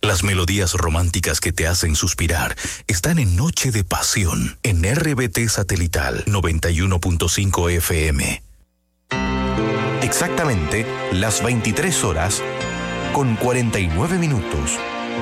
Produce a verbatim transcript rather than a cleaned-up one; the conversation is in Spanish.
Las melodías románticas que te hacen suspirar están en Noche de Pasión, en R B T Satelital noventa y uno punto cinco F M. Exactamente las veintitrés horas con cuarenta y nueve minutos.